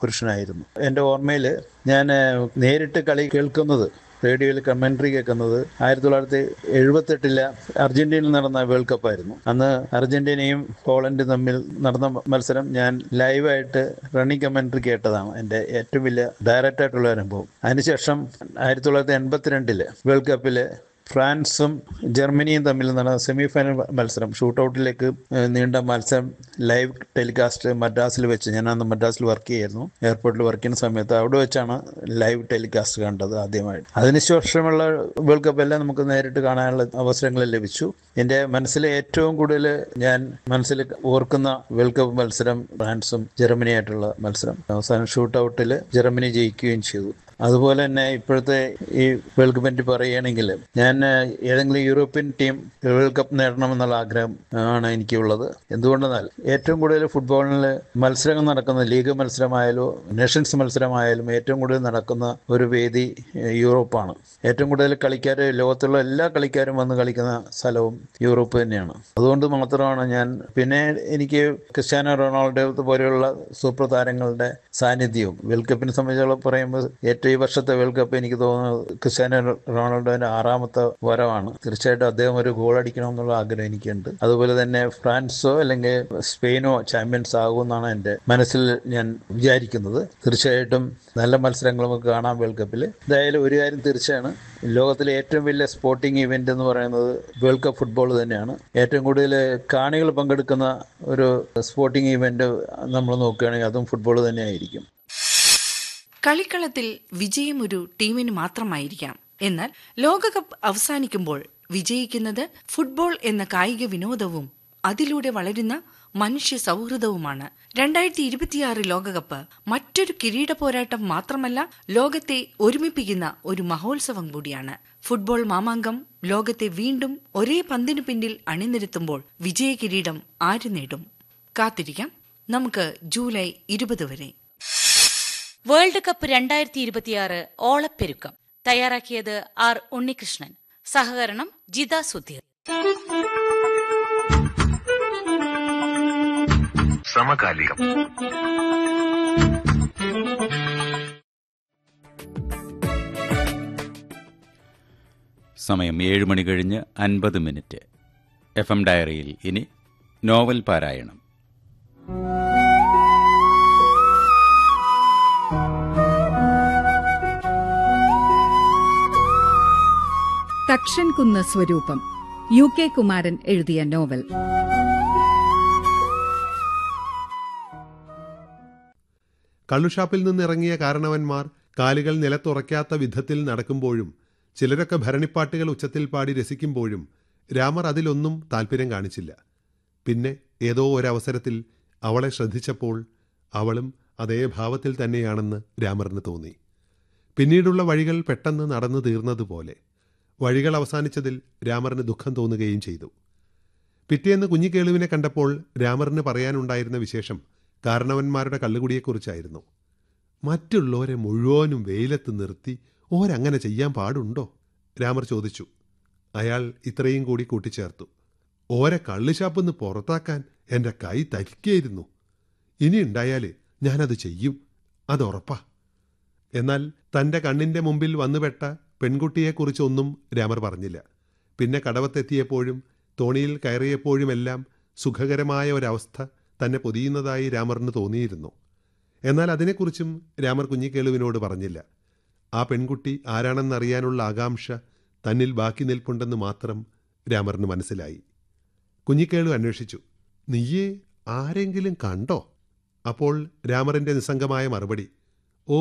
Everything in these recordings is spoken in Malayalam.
പുരുഷനായിരുന്നു. എൻ്റെ ഓർമ്മയിൽ ഞാൻ നേരിട്ട് കളി കേൾക്കുന്നത്, റേഡിയോയിൽ കമൻട്രി കേൾക്കുന്നത് 1978 അർജന്റീനയിൽ നടന്ന വേൾഡ് കപ്പായിരുന്നു. അന്ന് അർജന്റീനയും പോളണ്ടും തമ്മിൽ നടന്ന മത്സരം ഞാൻ ലൈവായിട്ട് റണ്ണിങ് കമൻട്രി കേട്ടതാണ് എൻ്റെ ഏറ്റവും വലിയ ഡയറക്റ്റ് ആയിട്ടുള്ള അനുഭവം. അതിനുശേഷം 1982 വേൾഡ് കപ്പിൽ ഫ്രാൻസും ജർമ്മനിയും തമ്മിൽ നടന്ന സെമി ഫൈനൽ മത്സരം, ഷൂട്ടൗട്ടിലേക്ക് നീണ്ട മത്സരം ലൈവ് ടെലികാസ്റ്റ് മദ്രാസിൽ വെച്ച്, ഞാൻ അന്ന് മദ്രാസിൽ വർക്ക് ചെയ്യായിരുന്നു, എയർപോർട്ടിൽ വർക്ക് ചെയ്യുന്ന സമയത്ത് അവിടെ വെച്ചാണ് ലൈവ് ടെലികാസ്റ്റ് കണ്ടത് ആദ്യമായിട്ട്. അതിനുശേഷമുള്ള വേൾഡ് കപ്പ് എല്ലാം നമുക്ക് നേരിട്ട് കാണാനുള്ള അവസരങ്ങൾ ലഭിച്ചു. എൻ്റെ മനസ്സിലെ ഏറ്റവും കൂടുതൽ ഞാൻ മനസ്സിൽ ഓർക്കുന്ന വേൾഡ് കപ്പ് മത്സരം ഫ്രാൻസും ജർമ്മനിയായിട്ടുള്ള മത്സരം. അവസാനം ഷൂട്ടൗട്ടിൽ ജർമ്മനി ജയിക്കുകയും ചെയ്തു. അതുപോലെ തന്നെ ഇപ്പോഴത്തെ ഈ വേൾഡ് കപ്പിനെ പറയുകയാണെങ്കിൽ ഞാൻ ഏതെങ്കിലും യൂറോപ്യൻ ടീം വേൾഡ് കപ്പ് നേടണമെന്നുള്ള ആഗ്രഹം ആണ് എനിക്കുള്ളത്. എന്തുകൊണ്ടെന്നാൽ ഏറ്റവും കൂടുതൽ ഫുട്ബോളിൽ മത്സരങ്ങൾ നടക്കുന്ന, ലീഗ് മത്സരമായാലും നേഷൻസ് മത്സരമായാലും ഏറ്റവും കൂടുതൽ നടക്കുന്ന ഒരു വേദി യൂറോപ്പാണ്. ഏറ്റവും കൂടുതൽ കളിക്കാർ, ലോകത്തുള്ള എല്ലാ കളിക്കാരും വന്ന് കളിക്കുന്ന സ്ഥലവും യൂറോപ്പ് തന്നെയാണ്. അതുകൊണ്ട് മാത്രമാണ് ഞാൻ, പിന്നെ എനിക്ക് ക്രിസ്ത്യാനോ റൊണാൾഡോ പോലെയുള്ള സൂപ്പർ താരങ്ങളുടെ സാന്നിധ്യവും വേൾഡ് കപ്പിനെ സംബന്ധിച്ചോളം പറയുമ്പോൾ ഏറ്റവും ഈ വർഷത്തെ വേൾഡ് കപ്പ് എനിക്ക് തോന്നുന്നത് ക്രിസ്ത്യാനോ റൊണാൾഡോന്റെ 6ാമത്തെ വരവാണ്. തീർച്ചയായിട്ടും അദ്ദേഹം ഒരു ഗോൾ അടിക്കണമെന്നുള്ള ആഗ്രഹം എനിക്കുണ്ട്. അതുപോലെ തന്നെ ഫ്രാൻസോ അല്ലെങ്കിൽ സ്പെയിനോ ചാമ്പ്യൻസ് ആകുമെന്നാണ് എൻ്റെ മനസ്സിൽ ഞാൻ വിചാരിക്കുന്നത്. തീർച്ചയായിട്ടും നല്ല മത്സരങ്ങൾ നമുക്ക് കാണാം വേൾഡ് കപ്പിൽ. എന്തായാലും ഒരു കാര്യം തീർച്ചയാണ്, ലോകത്തിലെ ഏറ്റവും വലിയ സ്പോർട്ടിംഗ് ഇവന്റ് എന്ന് പറയുന്നത് വേൾഡ് കപ്പ് ഫുട്ബോൾ തന്നെയാണ്. ഏറ്റവും കൂടുതൽ കാണികൾ പങ്കെടുക്കുന്ന ഒരു സ്പോർട്ടിംഗ് ഇവന്റ് നമ്മൾ നോക്കുകയാണെങ്കിൽ അതും ഫുട്ബോൾ തന്നെയായിരിക്കും. കളിക്കളത്തിൽ വിജയം ഒരു ടീമിന് മാത്രമായിരിക്കാം. എന്നാൽ ലോകകപ്പ് അവസാനിക്കുമ്പോൾ വിജയിക്കുന്നത് ഫുട്ബോൾ എന്ന കായിക വിനോദവും അതിലൂടെ വളരുന്ന മനുഷ്യ സൗഹൃദവുമാണ്. 2026 ലോകകപ്പ് മറ്റൊരു കിരീട പോരാട്ടം മാത്രമല്ല, ലോകത്തെ ഒരുമിപ്പിക്കുന്ന ഒരു മഹോത്സവം കൂടിയാണ്. ഫുട്ബോൾ മാമാങ്കം ലോകത്തെ വീണ്ടും ഒരേ പന്തിനു പിന്നിൽ അണിനിരത്തുമ്പോൾ വിജയ കിരീടം ആര് നേടും? കാത്തിരിക്കാം നമുക്ക് ജൂലൈ 20 വരെ. വേൾഡ് കപ്പ് 2026 ഓളപ്പെരുക്കം തയ്യാറാക്കിയത് ആർ ഉണ്ണികൃഷ്ണൻ. സഹകരണം ജിത സുധീർ. സമകാലികം. സമയം 7 മണി കഴിഞ്ഞ് 50 മിനിറ്റ്. FM ഡയറിയിൽ ഇനി നോവൽ പാരായണം. തക്ഷൻകുന്ന് സ്വരൂപം, UK കുമാരൻ എഴുതിയ നോവൽ. കള്ളുഷാപ്പിൽ നിന്നിറങ്ങിയ കാരണവന്മാർ കാലുകൾ നിലത്തുറയ്ക്കാത്ത വിധത്തിൽ നടക്കുമ്പോഴും ചിലരൊക്കെ ഭരണിപ്പാട്ടുകൾ ഉച്ചത്തിൽ പാടി രസിക്കുമ്പോഴും രാമർ അതിലൊന്നും താൽപ്പര്യം കാണിച്ചില്ല. പിന്നെ ഏതോ ഒരവസരത്തിൽ അവളെ ശ്രദ്ധിച്ചപ്പോൾ അവളും അതേ ഭാവത്തിൽ തന്നെയാണെന്ന് രാമറിന് തോന്നി. പിന്നീടുള്ള വഴികൾ പെട്ടെന്ന് നടന്നു തീർന്നതുപോലെ. വഴികൾ അവസാനിച്ചതിൽ രാമറിന് ദുഃഖം തോന്നുകയും ചെയ്തു. പിറ്റേന്ന് കുഞ്ഞിക്കേളുവിനെ കണ്ടപ്പോൾ രാമറിന് പറയാനുണ്ടായിരുന്ന വിശേഷം കാരണവന്മാരുടെ കള്ളുകുടിയെക്കുറിച്ചായിരുന്നു. മറ്റുള്ളവരെ മുഴുവനും വെയിലത്ത് നിർത്തി ഓരങ്ങനെ ചെയ്യാൻ പാടുണ്ടോ? രാമർ ചോദിച്ചു. അയാൾ ഇത്രയും കൂടി കൂട്ടിച്ചേർത്തു. ഓരെ കള്ളുഷാപ്പെന്ന് പുറത്താക്കാൻ എൻ്റെ കൈ തരിക്കായിരുന്നു. ഇനി ഉണ്ടായാൽ ഞാനത് ചെയ്യും, അതുറപ്പാ. എന്നാൽ തൻ്റെ കണ്ണിൻ്റെ മുമ്പിൽ വന്നുപെട്ട പെൺകുട്ടിയെക്കുറിച്ചൊന്നും രാമർ പറഞ്ഞില്ല. പിന്നെ കടവത്തെത്തിയപ്പോഴും തോണിയിൽ കയറിയപ്പോഴുമെല്ലാം സുഖകരമായ ഒരവസ്ഥ തന്നെ പൊതിയുന്നതായി രാമറിന് തോന്നിയിരുന്നു. എന്നാൽ അതിനെക്കുറിച്ചും രാമർ കുഞ്ഞിക്കേളുവിനോട് പറഞ്ഞില്ല. ആ പെൺകുട്ടി ആരാണെന്നറിയാനുള്ള ആകാംക്ഷ തന്നിൽ ബാക്കി നിൽപ്പുണ്ടെന്ന് മാത്രം രാമറിന് മനസ്സിലായി. കുഞ്ഞിക്കേളു അന്വേഷിച്ചു. നീയേ ആരെങ്കിലും കണ്ടോ? അപ്പോൾ രാമറിൻ്റെ നിസ്സംഗമായ മറുപടി, ഓ,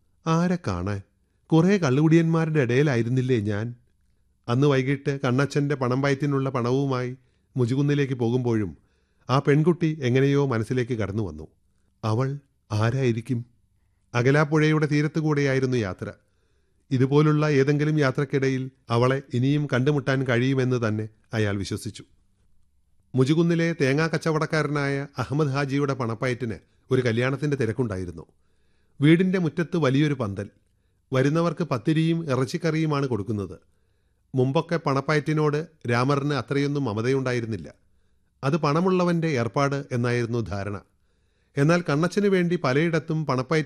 ആരെ കാണാൻ, കുറേ കള്ളുകുടിയന്മാരുടെ ഇടയിലായിരുന്നില്ലേ ഞാൻ. അന്ന് വൈകിട്ട് കണ്ണച്ചൻ്റെ പണം പയറ്റിനുള്ള പണവുമായി മുജുകുന്നിലേക്ക് പോകുമ്പോഴും ആ പെൺകുട്ടി എങ്ങനെയോ മനസ്സിലേക്ക് കടന്നു വന്നു. അവൾ ആരായിരിക്കും? അകലാപ്പുഴയുടെ തീരത്തുകൂടെയായിരുന്നു യാത്ര. ഇതുപോലുള്ള ഏതെങ്കിലും യാത്രക്കിടയിൽ അവളെ ഇനിയും കണ്ടുമുട്ടാൻ കഴിയുമെന്ന് തന്നെ അയാൾ വിശ്വസിച്ചു. മുജുകുന്നിലെ തേങ്ങാ കച്ചവടക്കാരനായ അഹമ്മദ് ഹാജിയുടെ പണപ്പയറ്റിന് ഒരു കല്യാണത്തിൻ്റെ തിരക്കുണ്ടായിരുന്നു. വീടിൻ്റെ മുറ്റത്ത് വലിയൊരു പന്തൽ. വരുന്നവർക്ക് പത്തിരിയും ഇറച്ചിക്കറിയുമാണ് കൊടുക്കുന്നത്. മുമ്പൊക്കെ പണപ്പയറ്റിനോട് രാമറിന് അത്രയൊന്നും മമതയുണ്ടായിരുന്നില്ല. അത് പണമുള്ളവൻ്റെ ഏർപ്പാട് എന്നായിരുന്നു ധാരണ. എന്നാൽ കണ്ണച്ചന് വേണ്ടി പലയിടത്തും പണപ്പയറ്റ്